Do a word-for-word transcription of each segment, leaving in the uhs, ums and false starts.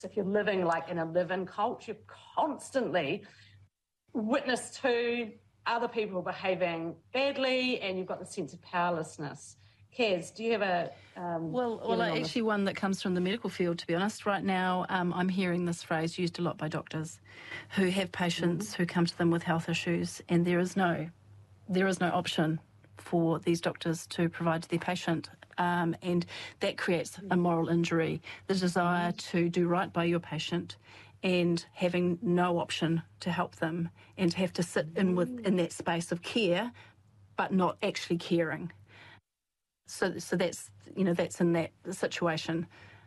If you're living like in a live-in cult, you're constantly witness to other people behaving badly, and you've got the sense of powerlessness. Kaz, do you have a... Um, well, well on actually one that comes from the medical field, to be honest. Right now, um, I'm hearing this phrase used a lot by doctors who have patients mm-hmm. who come to them with health issues, and there is no, there is no option for these doctors to provide to their patient, um, and that creates a moral injury, the desire to do right by your patient and having no option to help them, and to have to sit in with in that space of care but not actually caring. So, so that's, you know, that's in that situation.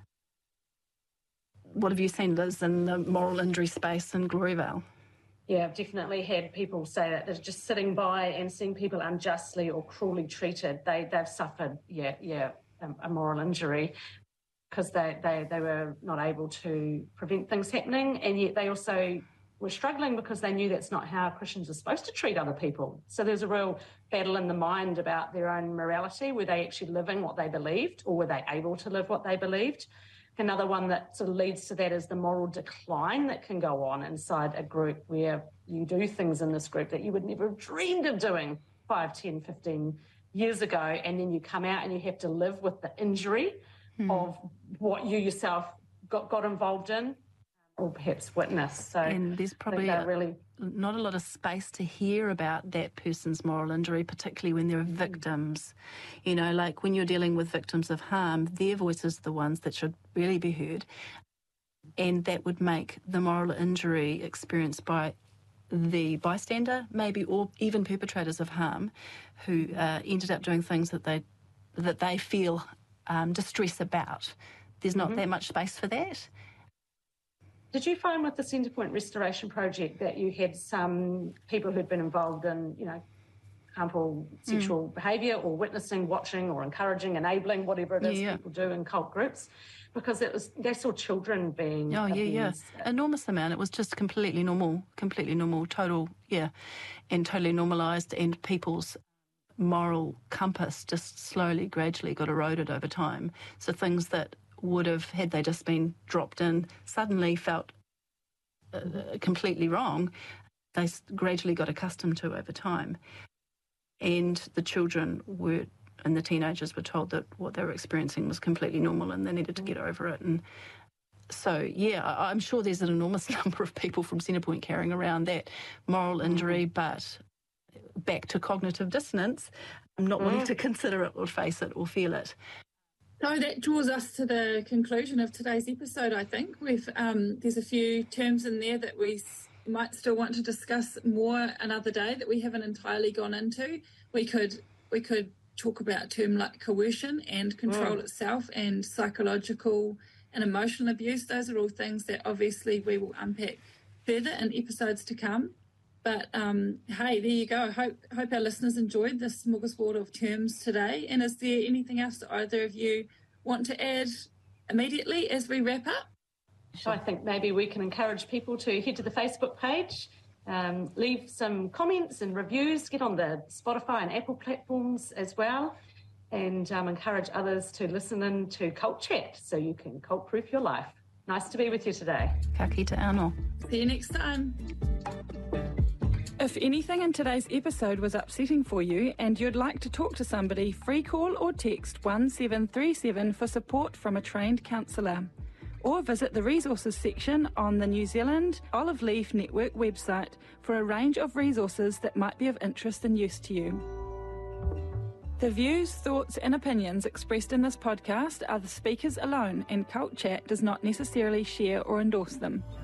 What have you seen, Liz, in the moral injury space in Gloriavale? Yeah, I've definitely had people say that they're just sitting by and seeing people unjustly or cruelly treated. They, they've suffered, yeah, yeah, a, a moral injury because they, they, they were not able to prevent things happening, and yet they also were struggling because they knew that's not how Christians are supposed to treat other people. So there's a real battle in the mind about their own morality. Were they actually living what they believed, or were they able to live what they believed? Another one that sort of leads to that is the moral decline that can go on inside a group where you do things in this group that you would never have dreamed of doing five, ten, fifteen years ago, and then you come out and you have to live with the injury hmm. of what you yourself got, got involved in, or perhaps witness. So and there's probably a, really not a lot of space to hear about that person's moral injury, particularly when there are victims. You know, like when you're dealing with victims of harm, their voices are the ones that should really be heard. And that would make the moral injury experienced by the bystander, maybe, or even perpetrators of harm, who uh, ended up doing things that they that they feel um, distress about. There's not mm-hmm. that much space for that. Did you find with the Centrepoint Restoration Project that you had some people who'd been involved in, you know, harmful sexual mm. behaviour, or witnessing, watching, or encouraging, enabling, whatever it is yeah. people do in cult groups? Because it was, they saw children being Oh, abused. yeah, yeah. Enormous amount. It was just completely normal, completely normal, total, yeah, and totally normalised, and people's moral compass just slowly, gradually got eroded over time. So things that would have, had they just been dropped in, suddenly felt uh, completely wrong, they gradually got accustomed to over time. And the children were, and the teenagers were told that what they were experiencing was completely normal and they needed to get over it. And so, yeah, I'm sure there's an enormous number of people from Centrepoint carrying around that moral injury, but back to cognitive dissonance, I'm not willing to consider it or face it or feel it. So that draws us to the conclusion of today's episode, I think. We've um, there's a few terms in there that we s- might still want to discuss more another day that we haven't entirely gone into. We could we could talk about a term like coercion and control mm. itself, and psychological and emotional abuse. Those are all things that obviously we will unpack further in episodes to come. But, um, hey, there you go. Hope hope our listeners enjoyed this smorgasbord of terms today. And is there anything else that either of you want to add immediately as we wrap up? So I think maybe we can encourage people to head to the Facebook page, um, leave some comments and reviews, get on the Spotify and Apple platforms as well, and um, encourage others to listen in to Cult Chat so you can cult-proof your life. Nice to be with you today. Ka kite anō. See you next time. If anything in today's episode was upsetting for you and you'd like to talk to somebody, free call or text one seven three seven for support from a trained counsellor. Or visit the resources section on the New Zealand Olive Leaf Network website for a range of resources that might be of interest and use to you. The views, thoughts and opinions expressed in this podcast are the speakers alone, and Cult Chat does not necessarily share or endorse them.